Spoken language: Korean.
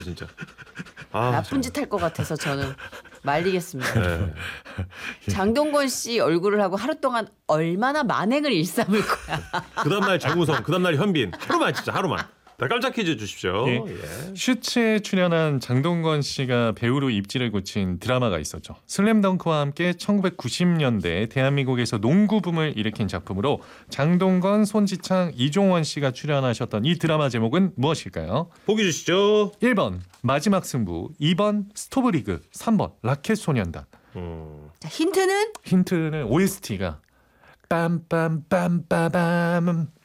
진짜. 나쁜 짓 할 것 같아서 저는 말리겠습니다. 장동건 씨 얼굴을 하고 하루 동안 얼마나 만행을 일삼을 거야. 그 다음날 장우성, 그 다음날 현빈. 하루만 진짜 하루만. 자, 깜짝 퀴즈 주십시오. 예. 슈츠에 출연한 장동건 씨가 배우로 입지를 굳힌 드라마가 있었죠. 슬램덩크와 함께 1990년대 대한민국에서 농구 붐을 일으킨 작품으로 장동건, 손지창, 이종원 씨가 출연하셨던 이 드라마 제목은 무엇일까요? 보기 주시죠. 1번 마지막 승부, 2번 스토브리그, 3번 라켓소년단. 자, 힌트는 힌트는 OST가 빰빰빰빠밤